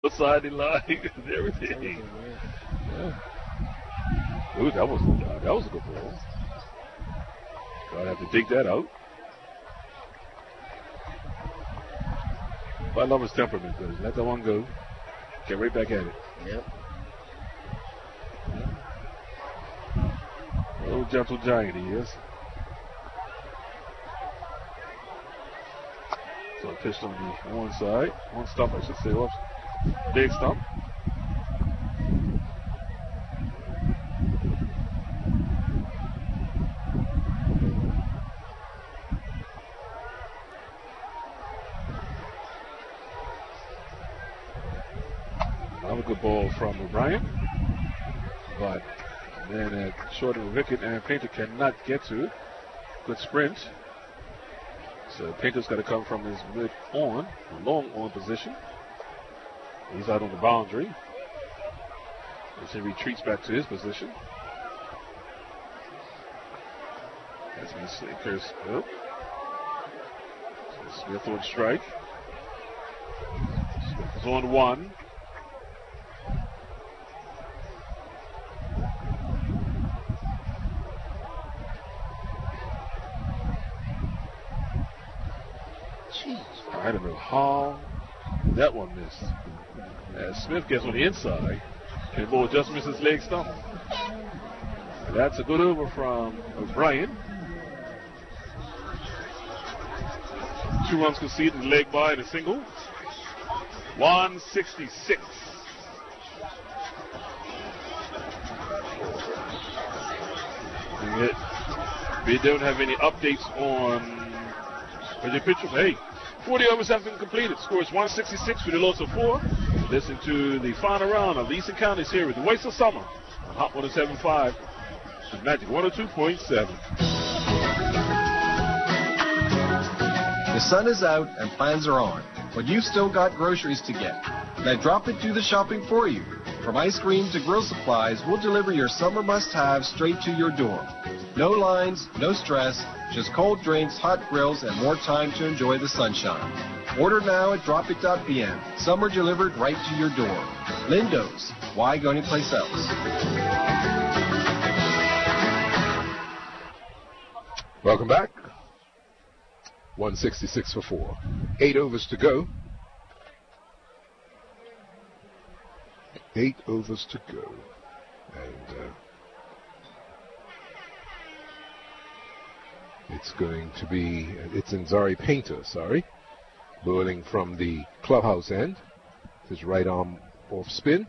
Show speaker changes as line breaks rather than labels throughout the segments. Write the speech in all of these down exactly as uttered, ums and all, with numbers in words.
Sideline line and everything. Yeah. Ooh, that was that was a good ball. I'd have to dig that out. But I love his temperament, because let that one go. Get right back at it.
Yep.
Little gentle giant he is. So pitched on the one side, one stump I should say, whoops. Big stump. Another good ball from O'Brien. But then at short of a wicket, and Painter cannot get to. Good sprint. So Painter's got to come from his mid on, long on position. He's out on the boundary. As he retreats back to his position. That's going to Snickers. Oh. So Smith on strike. Smith is on one. Jeez, I don't know how that one missed. As Smith gets on the inside, and the ball just misses leg stump. That's a good over from O'Brien. Two runs conceded, leg by, and a single. one sixty-six. We don't have any updates on the pitchers. Hey, forty overs have been completed. Score is one sixty-six with a loss of four. Listen to the final round of the Eastern Counties here with the Voice of Summer on Hot one oh seven point five. Magic one oh two point seven.
The sun is out and plans are on, but you've still got groceries to get. Let Drop It do the shopping for you. From ice cream to grill supplies, we'll deliver your summer must-haves straight to your door. No lines, no stress, just cold drinks, hot grills, and more time to enjoy the sunshine. Order now at drop it dot p m. Summer delivered right to your door. Lindo's. Why go anyplace else?
Welcome back. one sixty-six for four. Eight overs to go. Eight overs to go. And uh, it's going to be, it's Nzari Painter, sorry. Bowling from the clubhouse end. His right arm off spin.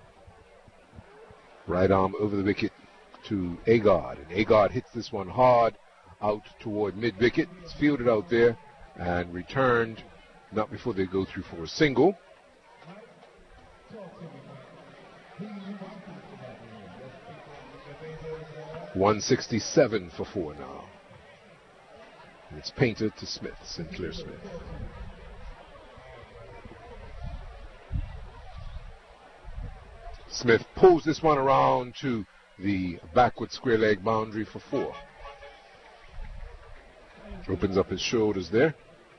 Right arm over the wicket to Agard. And Agard hits this one hard out toward mid-wicket. It's fielded out there and returned not before they go through for a single. one sixty-seven for four now. And it's Painter to Smith, Sinclair Smith. Smith pulls this one around to the backward square leg boundary for four. Opens up his shoulders there.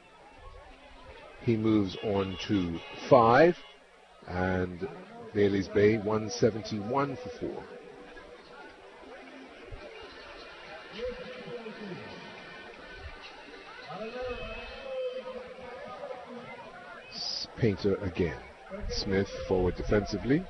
He moves on to five. And Bailey's Bay, one seventy-one for four. Painter again. Smith forward defensively.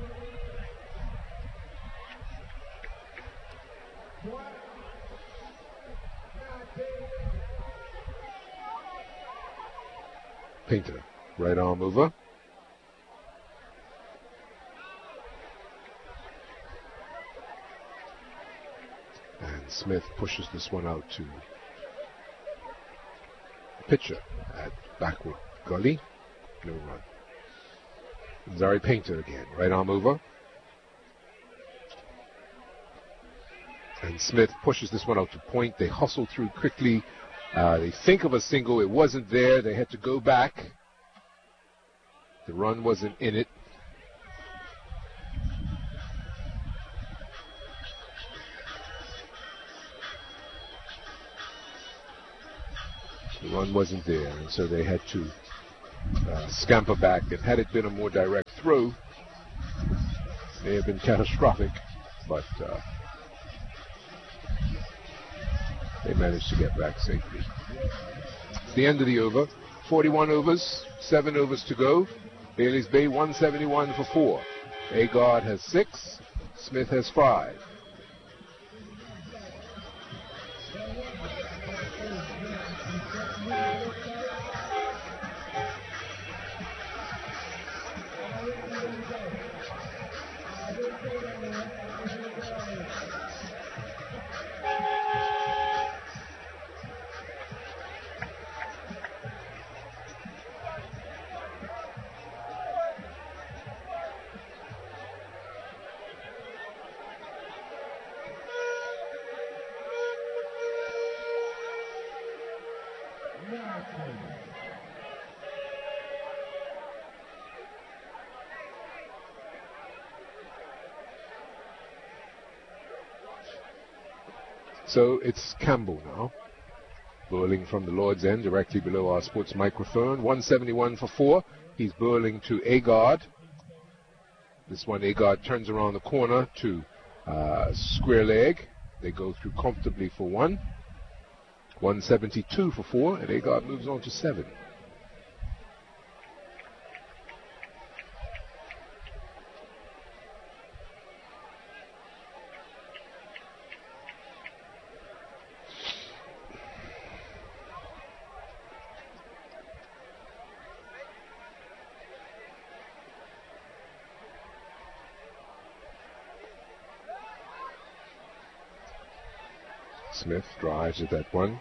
Painter, right arm over. And Smith pushes this one out to the pitcher at backward gully. No run. Nzari Painter again, right arm over. And Smith pushes this one out to point. They hustle through quickly. Uh, they think of a single. It wasn't there. They had to go back. The run wasn't in it. The run wasn't there, and so they had to uh, scamper back, and had it been a more direct throw, it may have been catastrophic, but uh, they managed to get back safely. It's the end of the over. forty-one overs, seven overs to go. Bailey's Bay one seventy-one for four. Agard has six. Smith has five. So it's Campbell now, bowling from the Lord's End, directly below our sports microphone. one seventy-one for four. He's bowling to Agard. This one, Agard turns around the corner to uh, square leg. They go through comfortably for one. one seventy-two for four, and Agard moves on to seven. Smith drives at that one.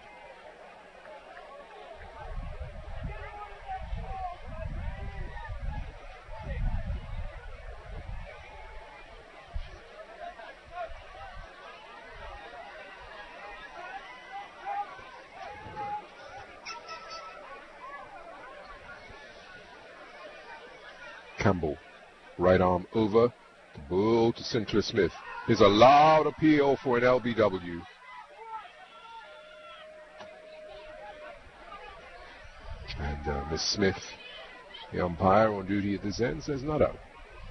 Campbell, right arm over, the ball to Sinclair Smith. There's a loud appeal for an L B W. And uh, Miss Smith, the umpire on duty at this end, says not out.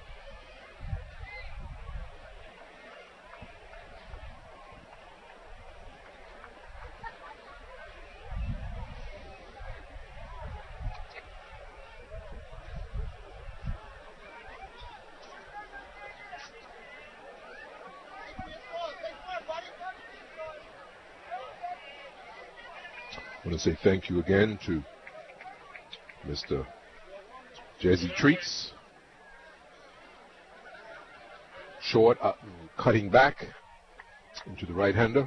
I want to say thank you again to Mister Jazzy Treats. Short, uh, cutting back into the right-hander.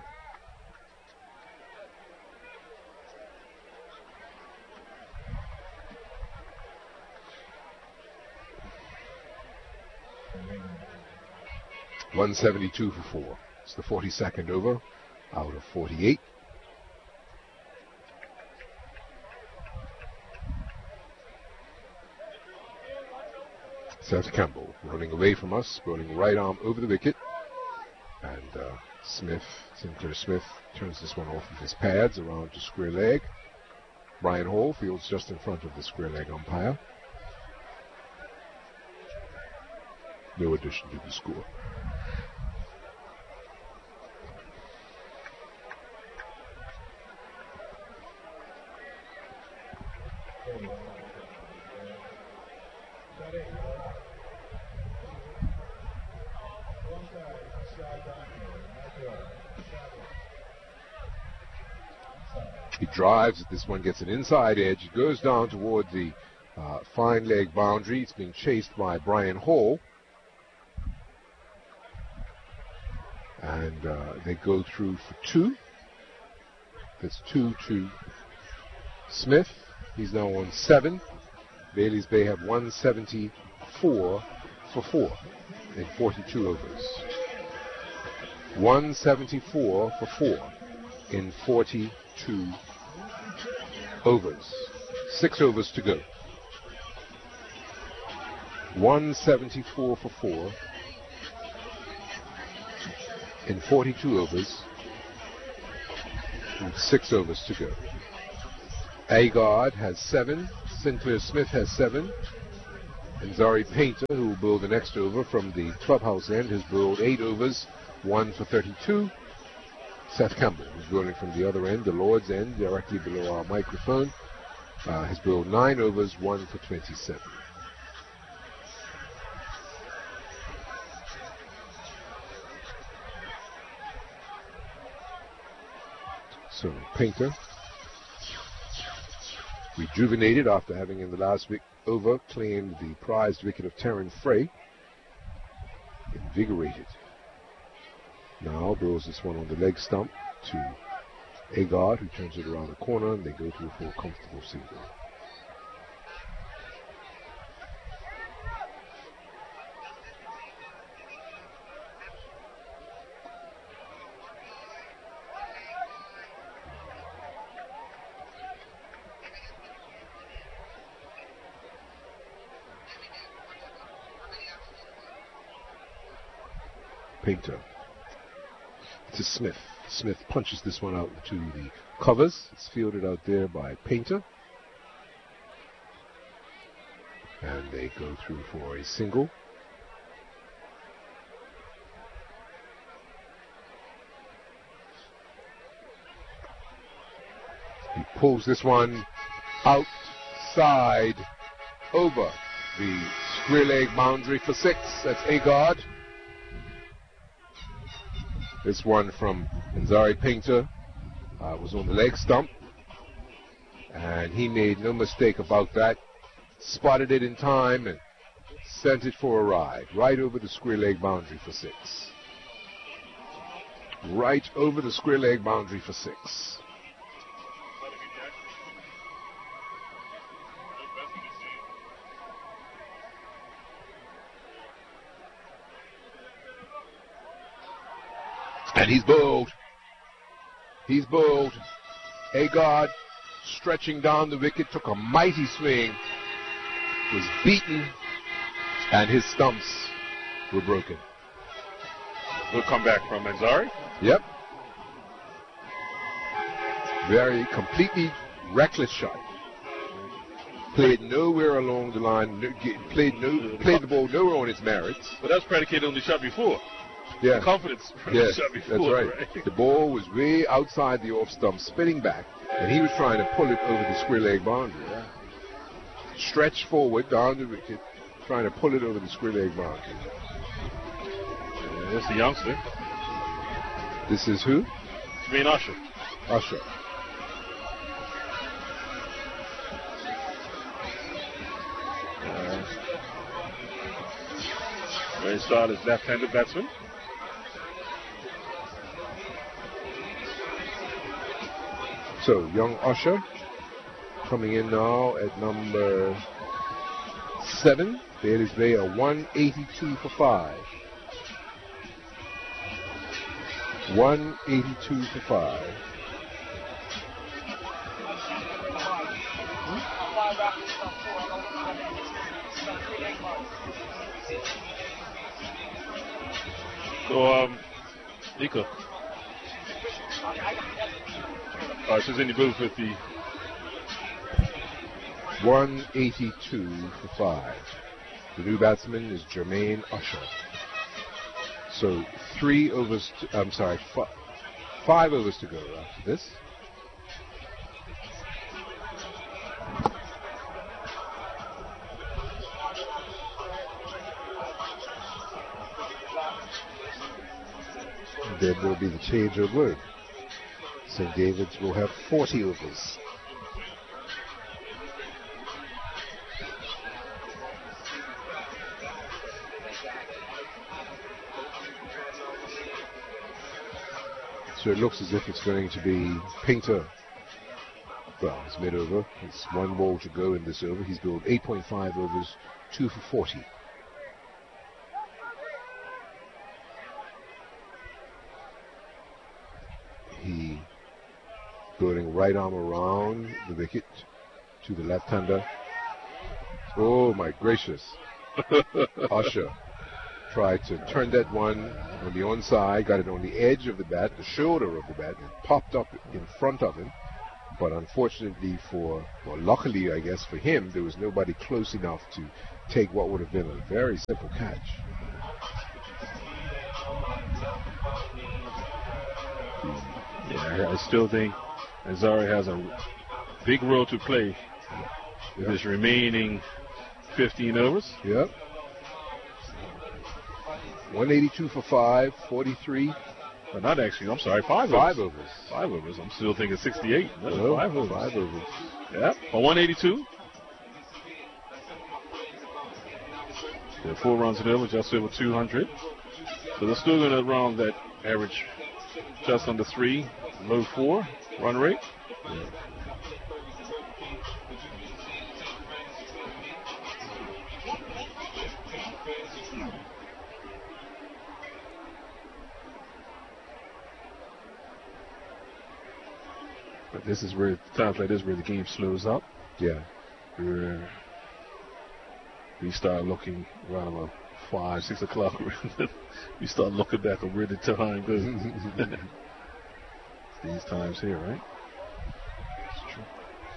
one seventy-two for four. It's the forty-second over out of forty-eight. Seth Campbell running away from us, rolling right arm over the wicket. And uh, Smith, Sinclair Smith, turns this one off of his pads around to square leg. Brian Hall fields just in front of the square leg umpire. No addition to the score. He drives. This one gets an inside edge. It goes down toward the uh, fine leg boundary. It's being chased by Brian Hall. And uh, they go through for two. That's two to Smith. He's now on seven. Bailey's Bay have one seventy-four for four in forty-two overs. one seventy-four for four in forty-two overs. Six overs to go. one seventy-four for four in forty-two overs and six overs to go. Agard has seven. Sinclair Smith has seven. And Zari Painter, who will bowl the next over from the clubhouse end, has bowled eight overs, one for thirty-two. Seth Campbell, who's bowling from the other end, the Lord's end, directly below our microphone, uh, has bowled nine overs, one for twenty-seven. So Painter, rejuvenated after having in the last week over claimed the prized wicket of Terran Frey, invigorated. Now bowls this one on the leg stump to Agard, who turns it around the corner, and they go through for a comfortable single. Painter to Smith. Smith punches this one out to the covers. It's fielded out there by Painter. And they go through for a single. He pulls this one outside over the square leg boundary for six. That's Agard. This one from Nzari Painter uh, was on the leg stump, and he made no mistake about that. Spotted it in time and sent it for a ride, right over the square leg boundary for six. Right over the square leg boundary for six. And he's bowled. He's bowled. Agard, stretching down the wicket, took a mighty swing, was beaten, and his stumps were broken.
Good comeback from Nzari.
Yep. Very completely reckless shot. Played nowhere along the line. No, played no, played the ball nowhere on its merits.
But that's predicated on the shot before.
Yeah.
The confidence from
yeah,
the shot before.
That's right. right. The ball was way outside the off stump, spinning back, and he was trying to pull it over the square leg boundary. Yeah. Stretch forward down the wicket, trying to pull it over the square leg boundary.
Yeah, that's the youngster.
This is who?
It's me and Usher.
Usher.
Uh, Ray Star is left-handed batsman.
So, young Usher coming in now at number seven. Bailey's Bay a one eighty-two for five. one eighty-two for five.
So, um, Nico. Uh, she's in the booth with the
one eighty-two for five. The new batsman is Jermaine Usher. So three overs, to, I'm sorry, f- five overs to go after this. And then will be the change of word. Saint David's will have forty overs. So it looks as if it's going to be Painter. Well, it's mid-over. It's one ball to go in this over. He's bowled eight point five overs, two for forty. He bowling right arm around the wicket to the left-hander. Oh my gracious. Usher tried to turn that one on the onside, got it on the edge of the bat, the shoulder of the bat, and popped up in front of him. But unfortunately for, well, luckily, I guess, for him, there was nobody close enough to take what would have been a very simple catch.
Yeah, I still think Azari has a big role to play with
Yep.
his remaining fifteen overs.
Yep. one eighty-two for five, forty-three.
But not actually, I'm sorry, five,
Five
overs.
overs.
Five overs. I'm still thinking sixty-eight. No,
No,
five overs.
Five overs.
Yeah, for one eighty-two. There are four runs in over, just over two hundred. So they're still going to run that average just under three, low four run rate.
Yeah.
But this is where, times like this, where the game slows up.
Yeah.
Where we start looking around about five, six o'clock. We start looking back on where the time goes. These times here, right? That's true.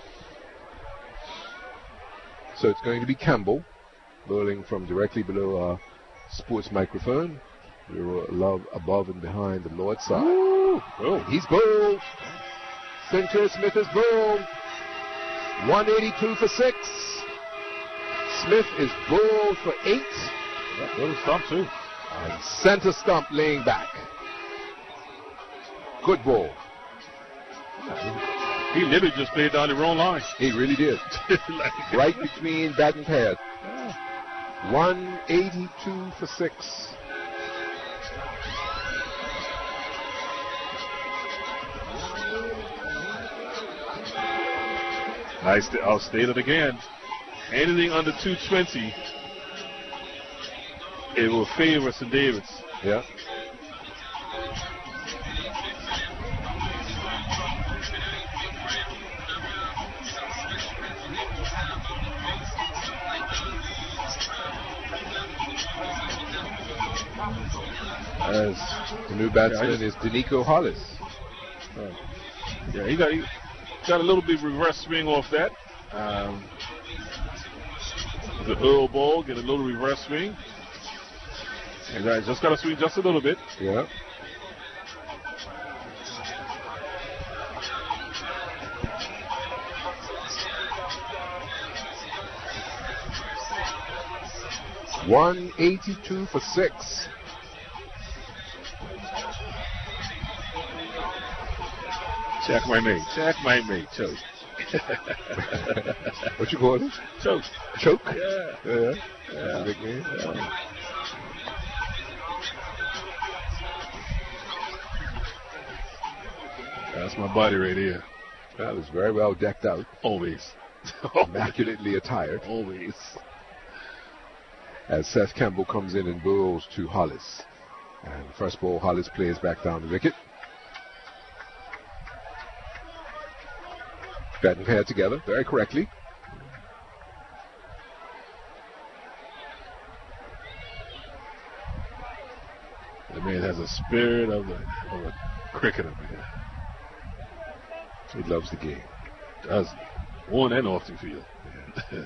So it's going to be Campbell bowling from directly below our sports microphone. We're above, above and behind the Lord side.
Ooh. Oh.
He's bowled. Center Smith is bowled. one eighty-two for six. Smith is bowled for eight.
Yeah, little stump too.
And center stump laying back. Good ball.
He literally just played down the wrong line.
He really did.
Like,
Right between bat and pad.
yeah.
one eighty-two for six.
I st- I'll state it again. Anything under two twenty, it will favor Saint David's.
Yeah.
As
The new batsman
Yeah, I
is Danico Hollis.
uh, yeah, he got he got a little bit of reverse swing off that. Um, the Earl ball, get a little reverse swing. And I just got to swing just a little bit.
Yeah. one eighty-two for six.
Check my mate. Check my mate. Choke.
What you call it?
Choke.
Choke?
Yeah.
Yeah.
Yeah.
That's a big name.
Yeah. That's my body right here.
That is very well decked out,
Always.
immaculately attired.
Always.
As Seth Campbell comes in and bowls to Hollis. And first ball, Hollis plays back down the wicket. Bat and pad together very correctly.
The man has a spirit of, the, of a cricketer, man.
He loves the game.
Does on and off the field. Yeah.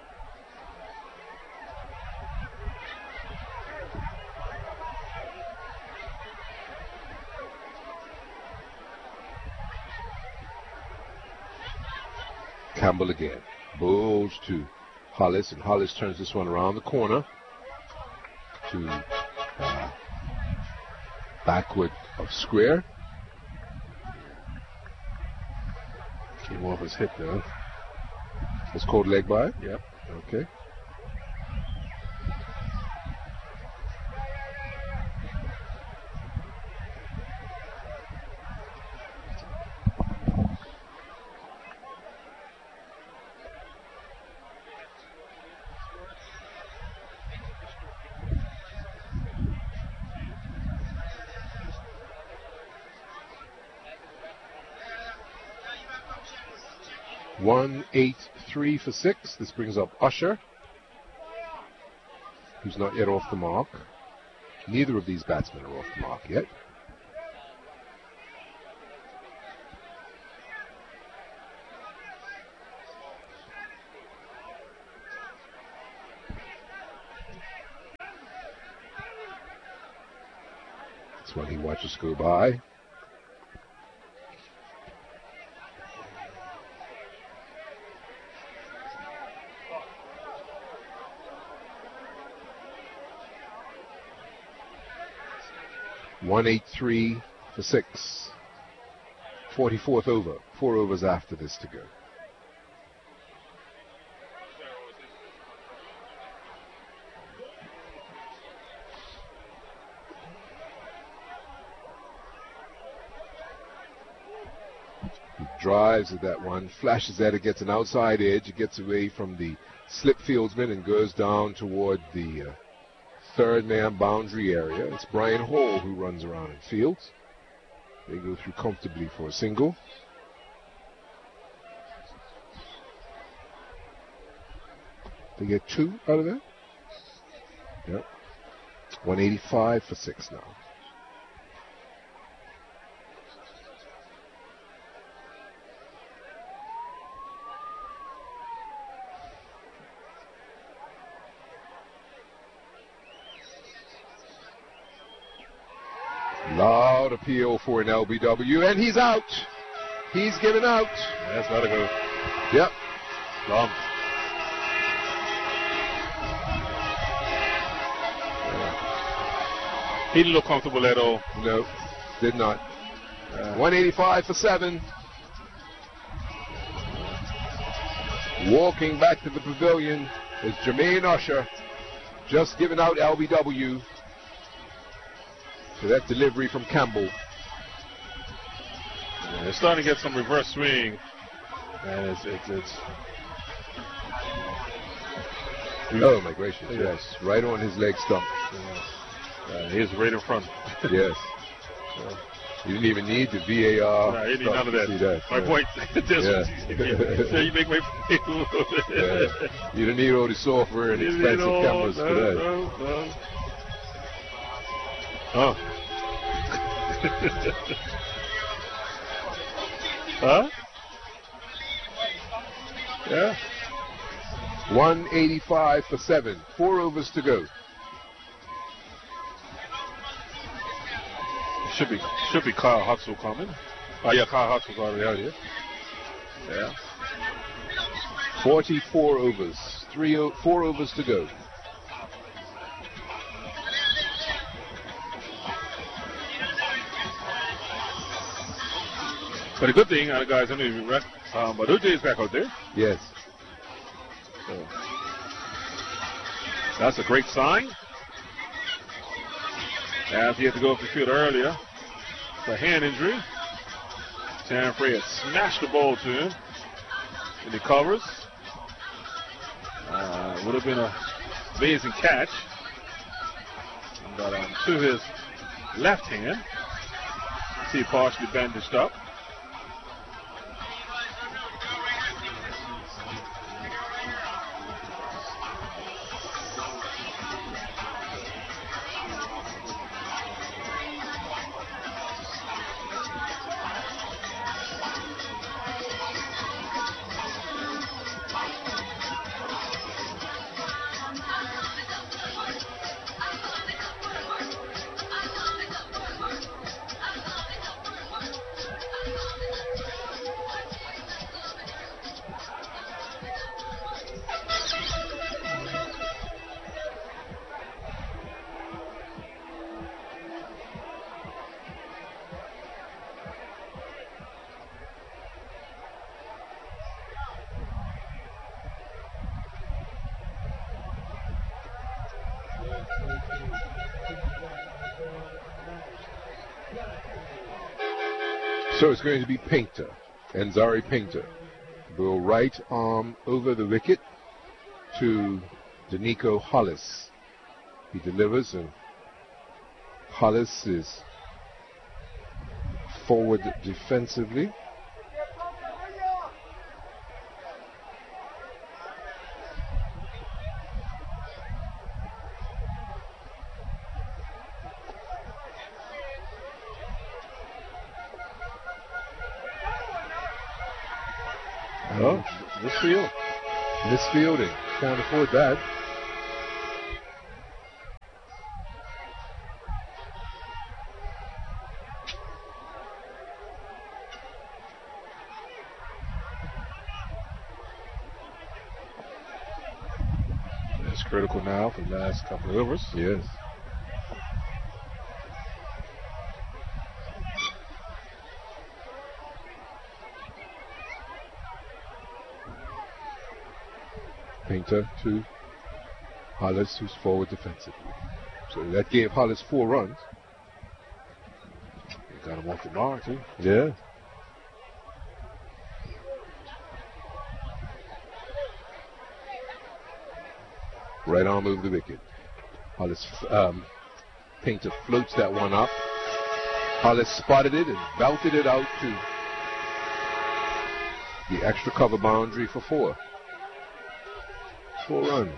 Campbell again. Bowls to Hollis, and Hollis turns this one around the corner to uh, backward of square.
Came off his hip though.
It's called leg by.
Yep.
Okay. one eight three for six. This brings up Usher, who's not yet off the mark. Neither of these batsmen are off the mark yet. That's what he watches go by. one eighty-three for six. forty-fourth over. Four overs after this to go. He drives at that one, flashes at it, gets an outside edge. It gets away from the slip fieldsman and goes down toward the uh, third man boundary area. It's Brian Hall who runs around and fields. They go through comfortably for a single. They get two out of that? Yep. one eighty-five for six now. Loud appeal for an L B W, and he's out. He's given out.
That's gotta go.
Yep.
Long. He didn't look comfortable at all.
No, did not.
Uh,
one eighty-five for seven. Walking back to the pavilion is Jermaine Usher, just giving out L B W. So that delivery from Campbell.
Yeah, they're starting to get some reverse swing, and it's it's, it's
oh my gracious!
Yeah.
Yes, right on his leg stump.
Yeah. Uh, he's right in front.
Yes.
Yeah.
You didn't even need the V A R.
No, he didn't need none of that.
that.
My
yeah.
point. This
Yeah.
so you make my point.
Yeah. You don't need all the software and
You
expensive
know,
cameras
no,
for that.
no, no. Oh. Huh? Yeah.
one eighty-five for seven. Four overs to go.
Should be should be Kyle Huxell coming. Oh yeah, Kyle Huxell's already out here. Yeah.
forty-four overs. Three o- four overs to go.
But the good thing, uh, guys, I know you rec- um, but O J is back out there.
Yes.
So that's a great sign. As he had to go up the field earlier, the hand injury. Terran Frey had smashed the ball to him, and he covers. Uh, would have been an amazing catch, but um, to his left hand, see partially bandaged up.
So it's going to be Painter, Enzari Painter. Will right arm over the wicket to Danico Hollis. He delivers, and Hollis is forward defensively.
Oh, misfield.
Misfielding. Can't afford that.
critical now for the last couple of overs.
Yes. Painter to Hollis, who's forward defensively. So that gave Hollis four runs.
He got him off the mark, too.
Yeah. Right arm over the wicket. Hollis, um, Painter floats that one up. Hollis spotted it and belted it out to the extra cover boundary for four. Four runs.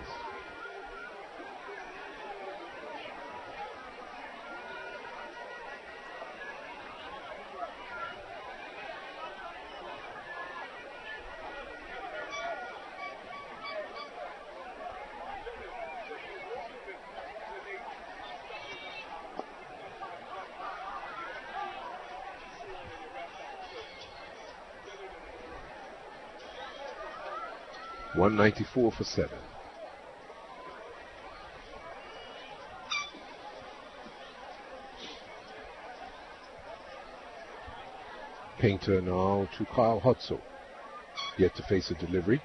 one ninety-four for seven. Painter now to Kyle Hutzel. Yet to face a delivery.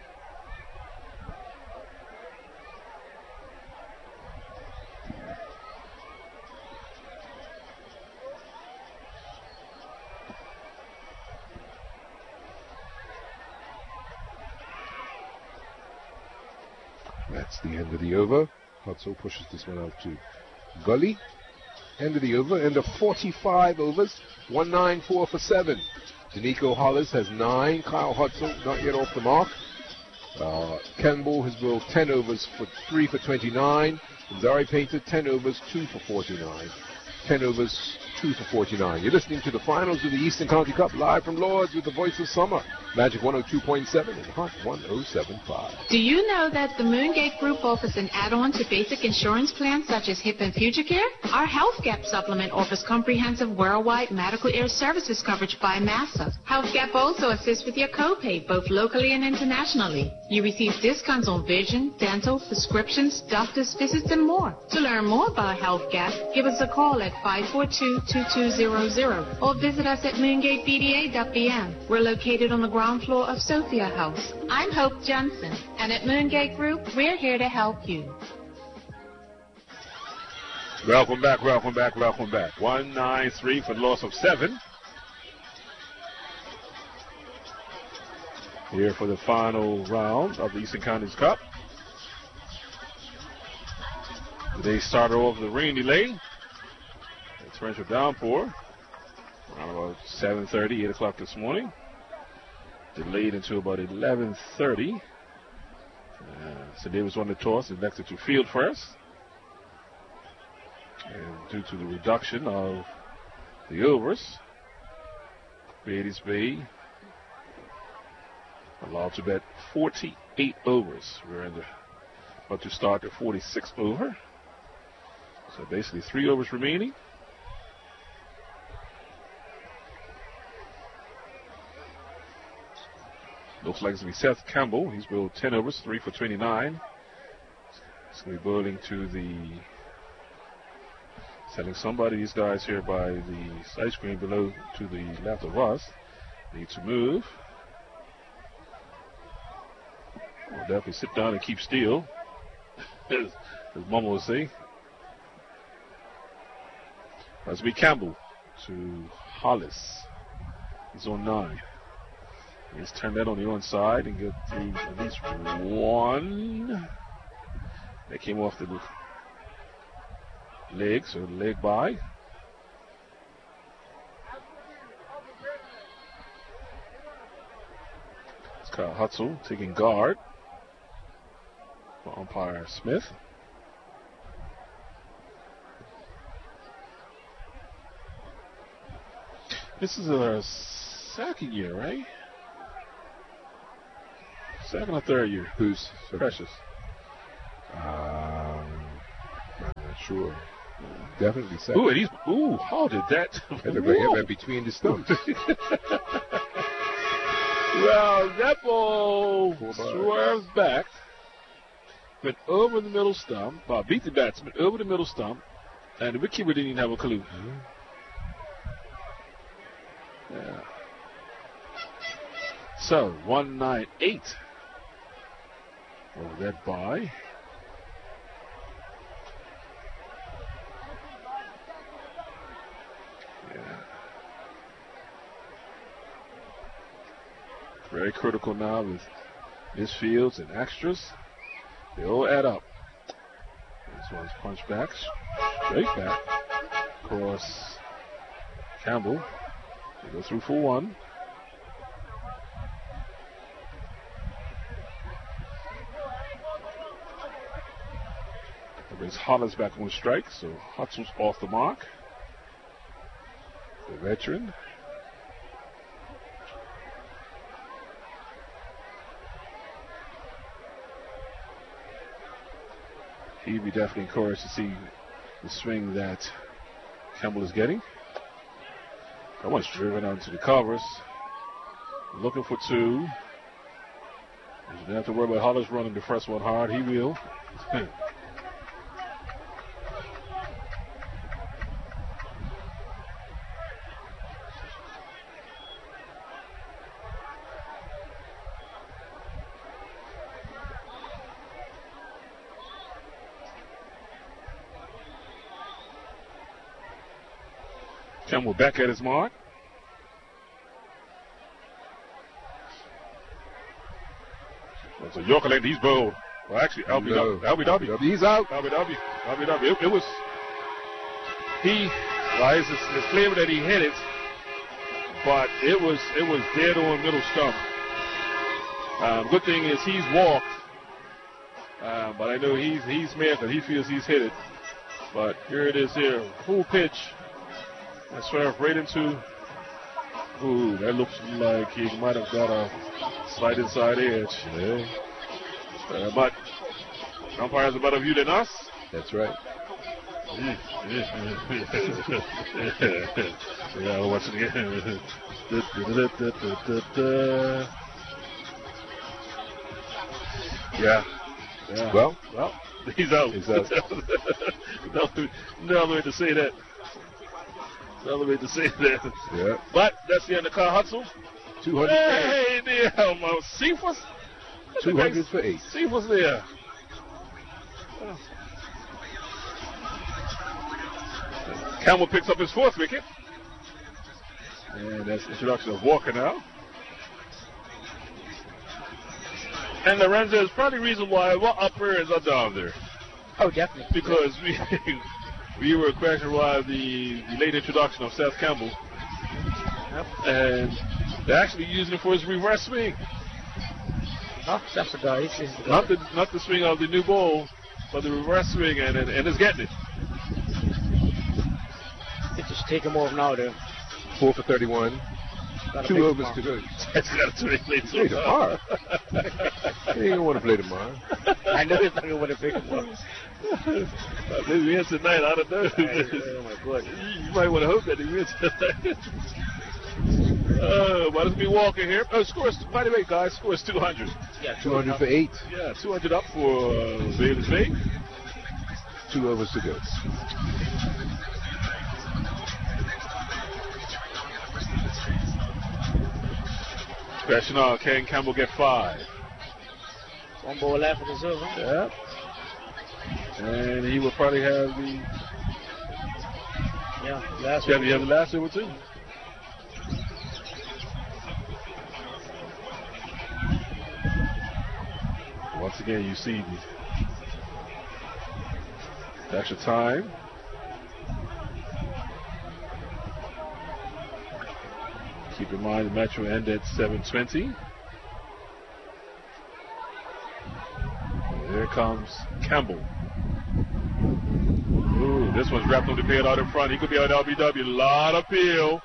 That's the end of the over. Hutzel pushes this one out to Gully. End of the over. End of forty-five overs. one ninety-four for seven. Danico Hollis has nine. Kyle Hutzel not yet off the mark. Uh, Campbell has bowled ten overs for three for twenty-nine. Zari Painter ten overs, two for forty-nine. ten overs, two for forty-nine. You're listening to the finals of the Eastern County Cup live from Lords with the voice of summer. Magic one oh two point seven and Hot one oh seven point five.
Do you know that the Moongate Group offers an add-on to basic insurance plans such as HIP and Future Care? Our Health Gap supplement offers comprehensive worldwide medical air services coverage by MASA. Health Gap also assists with your copay, both locally and internationally. You receive discounts on vision, dental, prescriptions, doctor's visits, and more. To learn more about Health Gap, give us a call at five four two, two two zero zero or visit us at moongate b d a dot b m. We're located on the ground floor of Sophia House. I'm Hope Johnson, and at Moongate Group, we're here to help you.
Welcome back, welcome back, welcome back. one ninety-three for the loss of seven. Here for the final round of the Eastern Counties Cup. They started off the rain delay. The torrential downpour. Around about seven thirty, eight o'clock this morning. Delayed until about eleven thirty. Uh, so Davis won the toss, elected to field first. And due to the reduction of the overs, Beatty's Bay allowed to bet forty-eight overs. We're in the, about to start the forty-sixth over. So basically three overs remaining. Looks like it's going to be Seth Campbell. He's bowled ten overs, three for twenty-nine. He's going to be bowling to the... Selling somebody, these guys here by the side screen below to the left of us. Need to move. We'll definitely sit down and keep still, as, as Mama will say. That's be Campbell to Hollis. He's on nine. Let's turn that on the onside and get through at least one. That came off the leg, so the leg by. It's Kyle Hutzel taking guard for umpire Smith. This is a second year, right? Second or third year?
Who's
Precious?
Um, I'm not sure. Definitely second.
Ooh, and he's, ooh, how did that?
It looked like it went between the stumps.
Well, that ball swerves back batsman over the middle stump, uh, beat the batsman over the middle stump, and the wicketkeeper didn't even have a clue.
Mm-hmm.
Yeah. So, one nine eight over that bye. Yeah. Very critical now with misfields and extras. They all add up. This one's punched back, straight back, across Campbell. They go through for one. That brings Hollis back on strike, so Hutzel's off the mark. The veteran. He'd be definitely encouraged to see the swing that Campbell is getting. That one's driven onto the covers. Looking for two. You don't have to worry about Hollis running the first one hard. He will. Campbell back at his mark. So Yorker Lane, he's bold. Well, actually, L B W.
No.
L B W.
He's out.
L B W. L B W. It, it was, he, well, it's, it's clear that he hit it, but it was it was dead on middle stump. Um, good thing is he's walked, uh, but I know he's he's mad because he feels he's hit it. But here it is here, full pitch. That's right into, ooh, that looks like he might have got a slight inside edge.
Yeah.
Uh, but umpires have a better view than us.
That's right.
Yeah, I'll watch it again. Yeah. Yeah.
Well,
well, he's out.
He's out.
no, no other way to say that. No other way to say that.
Yeah.
But that's the end of Carl Hutzel.
two hundred.
Hey, there, my Cephas.
two hundred for eight.
Cephas there. Campbell picks up his fourth wicket. And that's the introduction of Walker now. And Lorenzo is probably the reason why what uppers are down there.
Oh, definitely.
Because we we were questioning why the, the late introduction of Seth Campbell.
Yep.
And they're actually using it for his reverse swing.
Oh, that's the guy. He's, he's the guy.
Not the not the swing of the new ball, but the reverse swing, and and, and it's getting it.
They just take him over now, there.
Four for thirty-one.
Gotta
Two
pick
overs
him
to go.
That's got to play
Play tomorrow. He ain't gonna want to play tomorrow.
I know he's not going to want to pick him up.
Maybe he wins tonight. I don't know.
Oh, my God.
You might want to hope that he wins tonight. Uh, might as be Walker here. Oh, scores, by the way, guys, scores two hundred.
Yeah,
two hundred for eight.
Yeah, two hundred up for uh, Bailey's Bay.
Two overs to go.
Question on, can Campbell get five?
One ball left for the silver.
Yeah. And he will probably have the.
Yeah, last
Yeah,
one.
you have the last over too. Once again, you see the extra time. Keep in mind the match will end at seven twenty. Here comes Campbell. Ooh, this one's wrapped on the pad out in front. He could be on L B W. A lot of peel.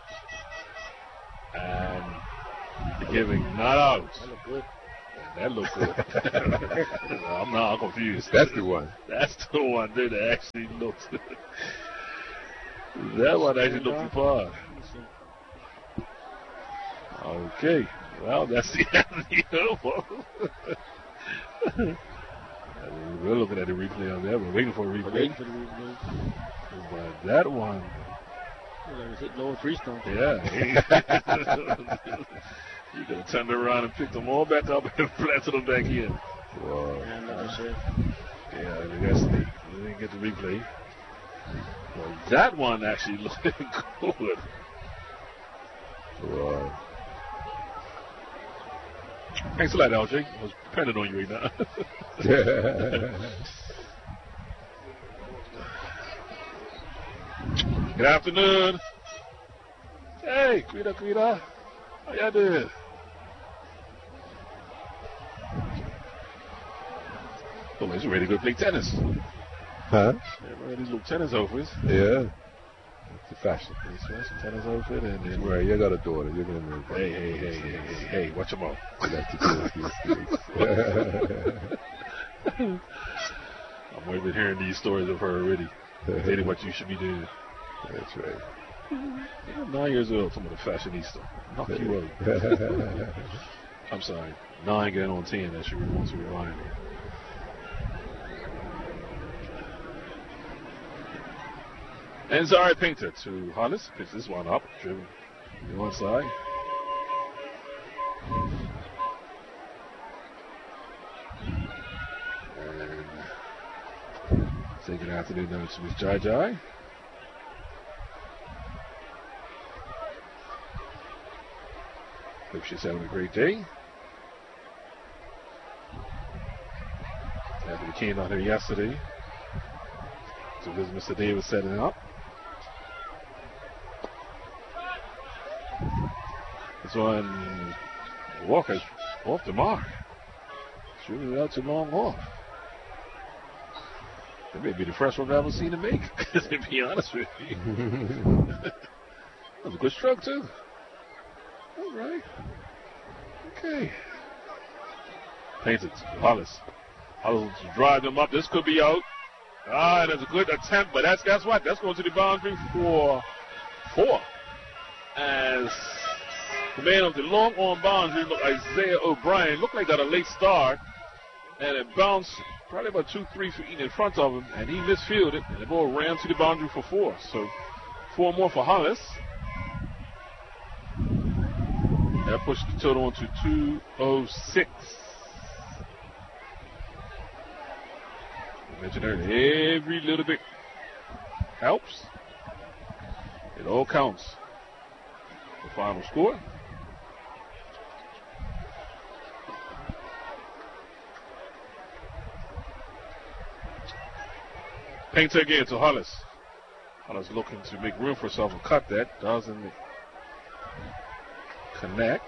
And they're giving not out.
That look good.
That looked good. I'm not confused.
That's the one.
That's the one there that actually looked. That one actually looked far. Okay. Well, that's the end of the over. We're looking at the replay on there. We're waiting for a replay.
Waiting for the replay.
But that one.
Well, it hit lower Freestone.
Yeah. You could have turned around and picked them all back up and planted them back in.
Wow.
And like I said,
Yeah, I guess they, they didn't get the replay. Well, that one actually looked good.
Wow.
Thanks a lot, L J. I was depending on you right now. Good afternoon. Hey, Quita, Quita. How y'all doing? Oh, he's ready to go play tennis.
Huh?
Yeah, one of these little tennis outfits.
Yeah. It's a fashion.
This one, some tennis outfit, and then
Right, you got a daughter. You're going to
Hey, hey, hey, hey, hey, hey, watch them out. I'm already been hearing these stories of her already. Dating what you should be doing.
That's right.
Yeah, nine years old, some of the fashionista. Knock you out. I'm sorry. Nine getting on ten, that she wants to rewind. And Zari Painter to Hollis. Picks this one up. Driven to one side. And say good afternoon now to Miss Jai Jai. Hope she's having a great day. After we came out here yesterday to visit Mister Davis setting up. This one, Walker's off the mark. Shooting it out too long off. That may be the first one I've ever seen him make, to be honest with you. That was a good stroke, too. All right. Okay. Painted. Hollis. Hollis will drive them up. This could be out. Ah, that's a good attempt, but that's, guess what? That's going to the boundary for four. As the man of the long arm boundary, Isaiah O'Brien, looked like got a late start, and it bounced probably about two, three feet in front of him, and he misfielded, and the ball ran to the boundary for four. So four more for Hollis. That pushed the total on to two oh six. I mentioned earlier, every little bit helps. It all counts. The final score. Painter again to Hollis. Hollis looking to make room for herself and cut that. Doesn't connect.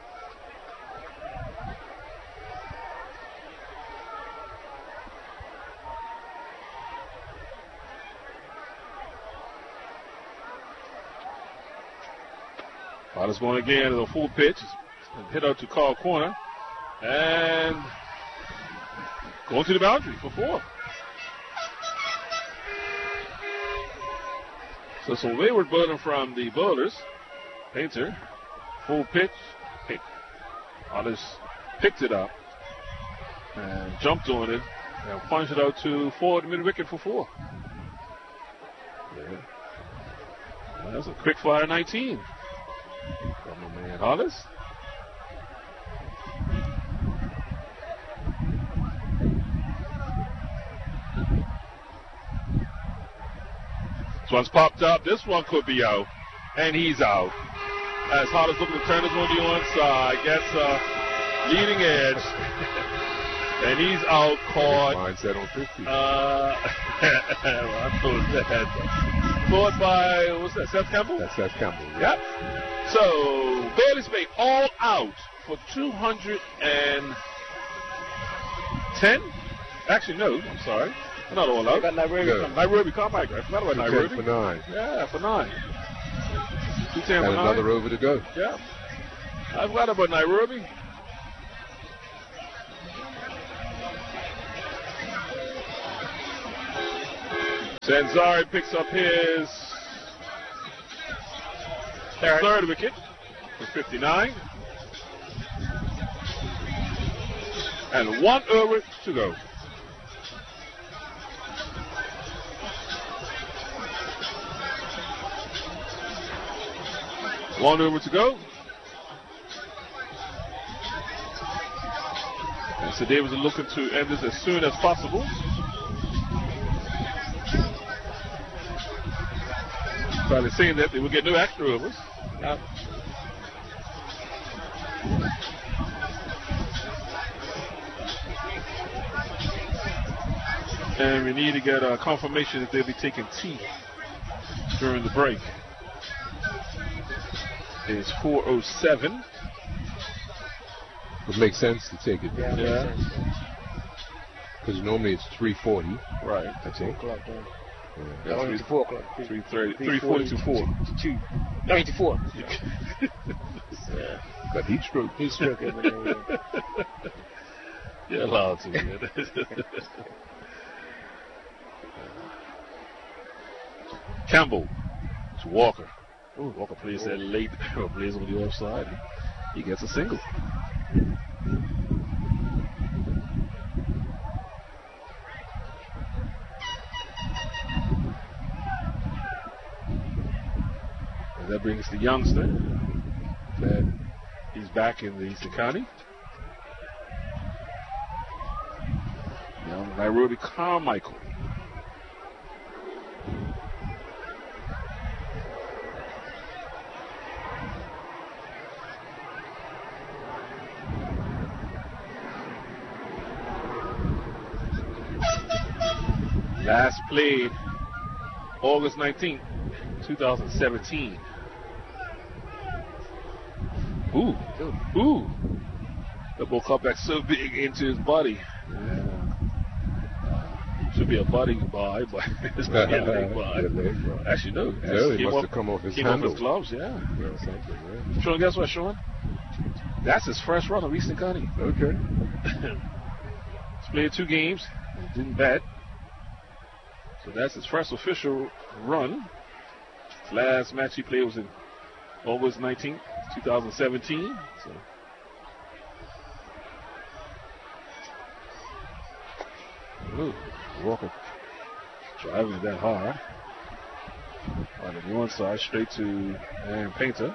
Hollis going again to a full pitch. Hit out to Carl corner. And going to the boundary for four. So some wayward bowling from the bowlers. Painter. Full pitch. Pick. Hollis picked it up. And jumped on it. And punched it out to four, the mid wicket for four. Yeah. Well, that's a quick fire nineteen. From the man Hollis. This one's popped up. This one could be out. And he's out. As Hollis looking to turn this one to the onside. Gets uh, leading edge. And he's out caught.
Mindset on fifty.
Uh, I thought that. Caught by, what's that, Seth Campbell?
That's Seth Campbell.
Yep. So, Bailey's made all out for two hundred ten. Actually, no, I'm sorry. Not all out.
got Nairobi.
Yeah.
Nairobi Carmichael. I forgot about
two ten
Nairobi.
for nine.
Yeah, for nine. two ten
And
for nine.
another over to go.
Yeah. I forgot about Nairobi. Sanzari picks up his third, third wicket for fifty-nine. And one over to go. One over to go. And so Davis are looking to end this as soon as possible. Probably saying that they will get no extra overs.
Yep.
And we need to get a confirmation that they'll be taking tea during the break. It's four oh seven.
Would make sense to take it.
Yeah.
Yeah.
Because normally it's three forty.
Right.
I think.
O'clock, yeah.
Yeah.
Yeah,
Only
three-
to four o'clock.
three thirty, three forty to four.
To two. No, to four. Yeah.
Got heat stroke.
Heat stroke over there. Yeah.
You're allowed to, man. Campbell to Walker. Ooh, Walker plays that late, plays on the offside. He gets a single. And that brings the youngster. That he's back in the Eastern County. Young Nairobi Carmichael. Last played August nineteenth, twenty seventeen. Ooh, ooh. The ball caught back so big into his body. Yeah. Should be a body buy, but it's not a leg buy. Actually, no.
No, it
Came
must
off-
have come off his
came off
handle.
his gloves, yeah.
Yeah, something, yeah.
Sean, guess what, Sean? That's his first run of Eastern County.
Okay.
He's played two games, didn't bat. So that's his first official run. His last match he played was in August nineteenth, twenty seventeen. So. Ooh, Walker driving that hard. On the one side, straight to Aaron Painter.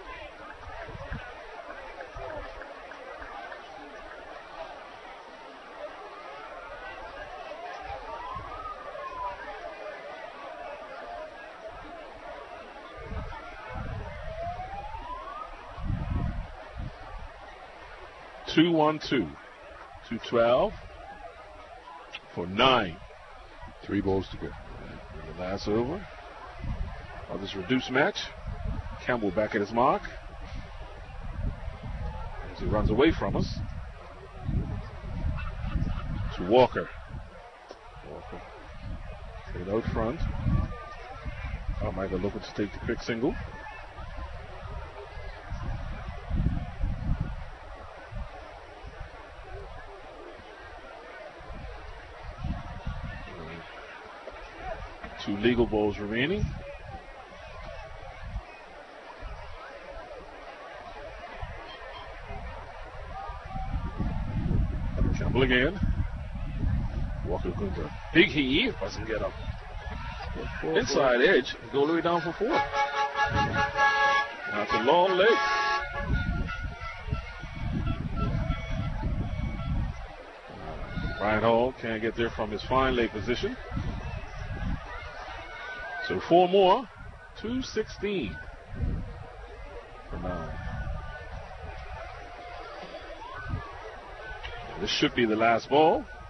Two one two. Two twelve for nine.
Three balls to go.
And the last over of this reduced match. Campbell back at his mark. As he runs away from us. To Walker. Walker. Straight out front. Carmichael looking to take the quick single. Two legal balls remaining. Campbell again. Walker going to big heave. Doesn't get up. Inside edge. Go all the way down for four. That's a long leg. Brian Hall can't get there from his fine leg position. So four more, two sixteen for nine. This should be the last ball.